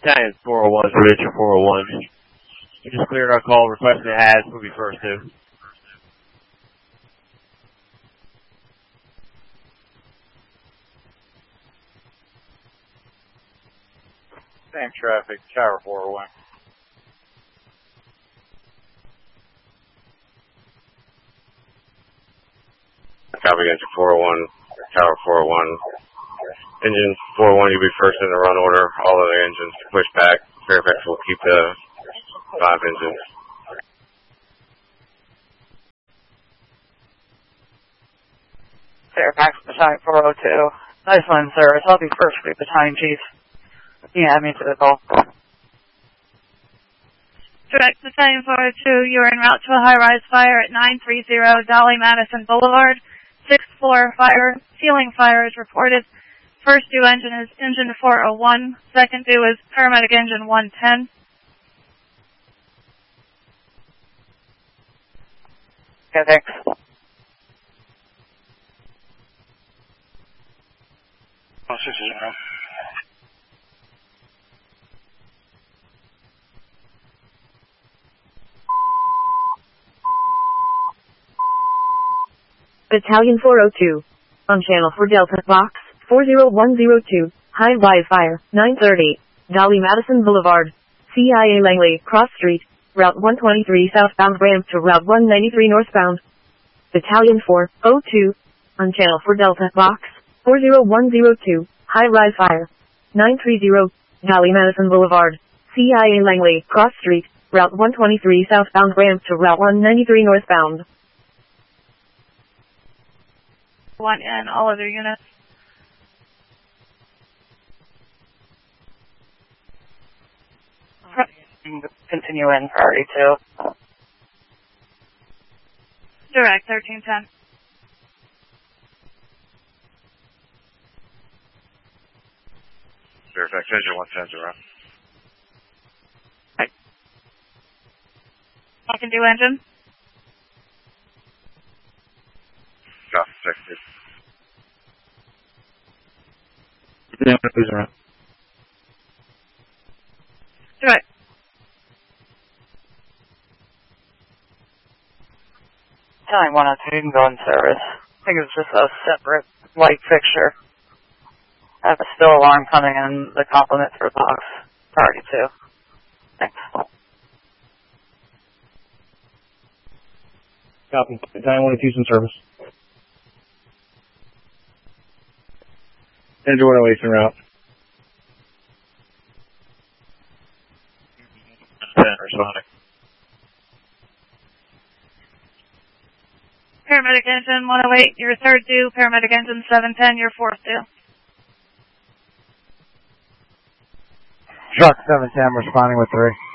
Battalion 401, Richard 401. You just cleared our call requesting the ads. We'll be first two. Same traffic, Tower 401. Copy, engine 401, Tower 401. Engine 401, you'll be first in the run order. All of the engines push back. Fairfax will keep the 5 engines. Fairfax, Battalion 402. Nice one, service. I'll be first for Battalion Chief. You can add me to the call. Direct Battalion 402, you are en route to a high-rise fire at 930 Dolly Madison Boulevard. 6th floor fire, ceiling fire is reported. First due engine is engine 401. Second due is paramedic engine 110. Okay, thanks. Battalion 402. On channel 4 Delta Box 40102. High rise fire 930. Dolly Madison Boulevard. CIA Langley Cross Street. Route 123 southbound ramp to Route 193 northbound. Battalion 402. On channel 4 Delta Box 40102. High rise fire 930. Dolly Madison Boulevard. CIA Langley Cross Street. Route 123 southbound ramp to Route 193 northbound. One in all other units. Continue in priority 2. Direct 1310. Fairfax engine 110 around. I can do engine. Copy, second. Who's around? Direct. Battalion 102, you can go in service. I think it's just a separate light fixture. I have a still alarm coming in the complement for box priority 2. Thanks. Copy. Battalion 102's in service. Engine 108's en route. 10, responding. Paramedic engine 108, your third due. Paramedic engine 710, your fourth due. Truck 710, responding with 3.